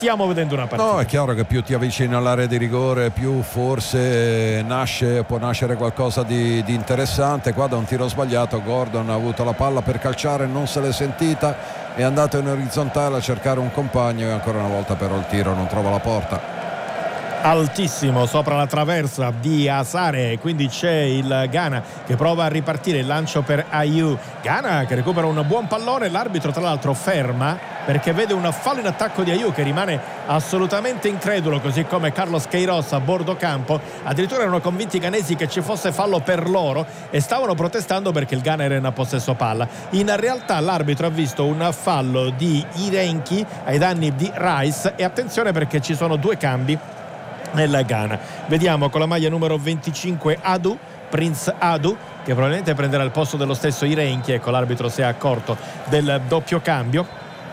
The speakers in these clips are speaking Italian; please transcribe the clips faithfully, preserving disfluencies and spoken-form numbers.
stiamo vedendo una partita. No, è chiaro che più ti avvicini all'area di rigore, più forse nasce, può nascere qualcosa di, di interessante. Qua da un tiro sbagliato Gordon ha avuto la palla per calciare, non se l'è sentita, è andato in orizzontale a cercare un compagno e ancora una volta però il tiro non trova la porta. Altissimo sopra la traversa di Asare, quindi c'è il Ghana che prova a ripartire, il lancio per Ayew, Ghana che recupera un buon pallone, l'arbitro tra l'altro ferma perché vede un fallo in attacco di Ayew che rimane assolutamente incredulo, così come Carlos Queiroz a bordo campo. Addirittura erano convinti i ghanesi che ci fosse fallo per loro e stavano protestando perché il Ghana era in possesso palla. In realtà l'arbitro ha visto un fallo di Irenki ai danni di Rice e attenzione perché ci sono due cambi nella Ghana. Vediamo con la maglia numero venticinque Adu, Prince Adu, che probabilmente prenderà il posto dello stesso Irenki. Ecco, l'arbitro si è accorto del doppio cambio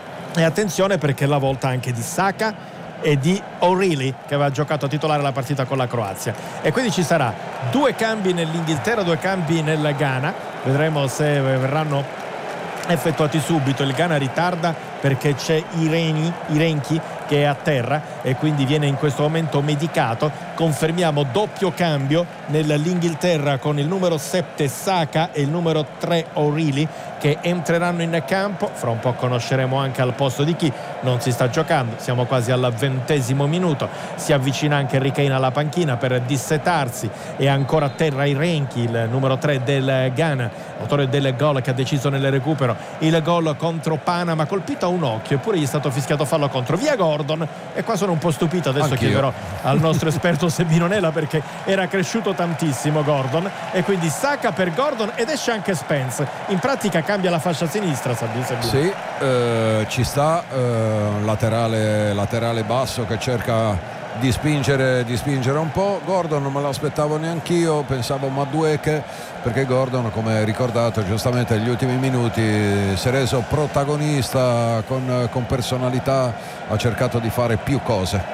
e attenzione perché è la volta anche di Saka e di O'Reilly che aveva giocato a titolare la partita con la Croazia, e quindi ci sarà due cambi nell'Inghilterra, due cambi nella Ghana. Vedremo se verranno effettuati subito. Il Ghana ritarda perché c'è Ireni, Irenki che è a terra e quindi viene in questo momento medicato. Confermiamo doppio cambio nell'Inghilterra con il numero sette Saka e il numero tre O'Reilly che entreranno in campo. Fra un po' conosceremo anche al posto di chi. Non si sta giocando, siamo quasi al ventesimo minuto, si avvicina anche Harry Kane alla panchina per dissetarsi e ancora a terra Irenki, il numero tre del Ghana, autore del gol che ha deciso nel recupero il gol contro Panama, colpito a un occhio, eppure gli è stato fischiato fallo contro. Via Gordon, e qua sono un po' stupito, adesso Anch'io. chiederò al nostro esperto Sebino Nella perché era cresciuto tantissimo Gordon, e quindi Saka per Gordon ed esce anche Spence, in pratica cambia la fascia sinistra. Sabino, Sabino. Sì, eh, ci sta, eh, laterale, laterale basso che cerca di spingere, di spingere un po'. Gordon non me l'aspettavo neanch'io, pensavo Madueke, perché Gordon, come ricordato giustamente negli ultimi minuti, si è reso protagonista con, con personalità, ha cercato di fare più cose.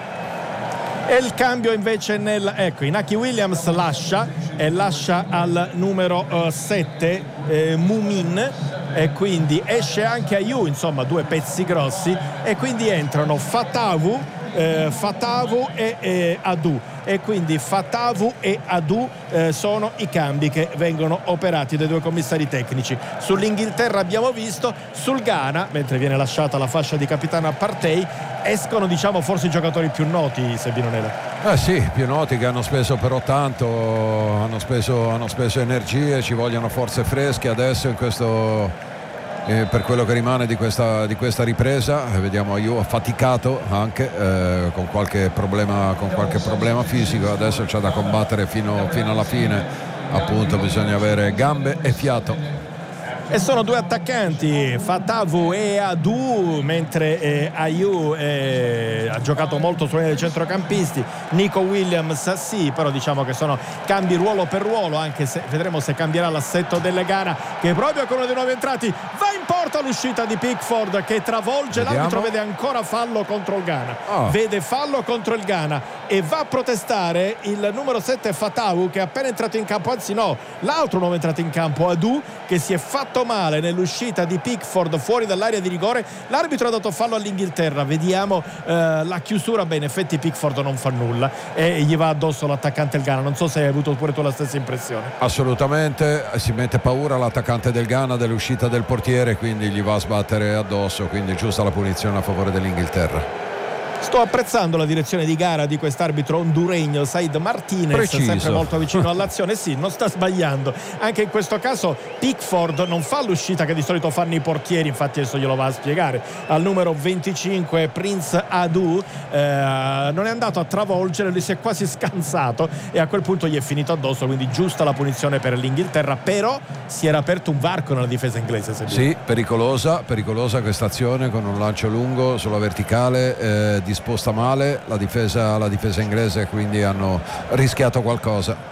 E il cambio invece nel, ecco, Inaki Williams lascia e lascia al numero uh, sette eh, Mumin, e quindi esce anche Ayew, insomma due pezzi grossi, e quindi entrano Fatawu eh, Fatawu e eh, Adu, e quindi Fatawu e Adu eh, sono i cambi che vengono operati dai due commissari tecnici. Sull'Inghilterra abbiamo visto, sul Ghana, mentre viene lasciata la fascia di capitano a Partey, escono diciamo forse i giocatori più noti, Sebino Nella. Eh sì, più noti, che hanno speso però tanto, hanno speso, hanno speso energie, ci vogliono forze fresche adesso in questo... Eh, per quello che rimane di questa, di questa ripresa. Vediamo Ayew affaticato anche eh, con qualche problema con qualche problema fisico, adesso c'è da combattere fino, fino alla fine, appunto bisogna avere gambe e fiato. E sono due attaccanti, Fatawu e Adu, mentre eh, Ayew eh, ha giocato molto sulla linea dei centrocampisti. Nico Williams sì, però diciamo che sono cambi ruolo per ruolo, anche se vedremo se cambierà l'assetto delle Ghana, che proprio con uno dei nuovi entrati va in porta l'uscita di Pickford che travolge. Vediamo. L'arbitro vede ancora fallo contro il Ghana, oh. vede fallo contro il Ghana e va a protestare il numero sette Fatawu, che è appena entrato in campo, anzi no, l'altro nuovo entrato in campo, Adu, che si è fatto male nell'uscita di Pickford fuori dall'area di rigore. L'arbitro ha dato fallo all'Inghilterra, vediamo eh, la chiusura. Beh, in effetti Pickford non fa nulla e gli va addosso l'attaccante del Ghana. Non so se hai avuto pure tu la stessa impressione. Assolutamente, si mette paura l'attaccante del Ghana dell'uscita del portiere, quindi gli va a sbattere addosso, quindi giusta la punizione a favore dell'Inghilterra. Sto apprezzando la direzione di gara di quest'arbitro honduregno Said Martinez, Preciso. sempre molto vicino all'azione. Sì, non sta sbagliando. Anche in questo caso Pickford non fa l'uscita che di solito fanno i portieri, infatti adesso glielo va a spiegare al numero venticinque Prince Adu. Eh, non è andato a travolgere, lui si è quasi scansato e a quel punto gli è finito addosso, quindi giusta la punizione per l'Inghilterra, però si era aperto un varco nella difesa inglese. Sì, pericolosa, pericolosa questa azione con un lancio lungo sulla verticale, eh, disposta male la difesa, la difesa inglese, quindi hanno rischiato qualcosa.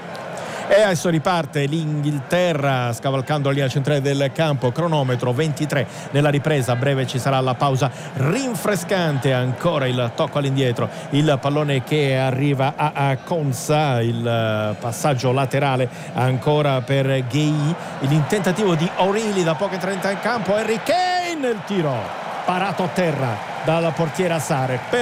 E adesso riparte l'Inghilterra scavalcando la linea centrale del campo, cronometro ventitré nella ripresa, a breve ci sarà la pausa rinfrescante, ancora il tocco all'indietro, il pallone che arriva a, a Konsa, il passaggio laterale ancora per Gueye, il tentativo di O'Reilly da poco entrata in campo, Harry Kane, il tiro parato a terra dal portiere Asare.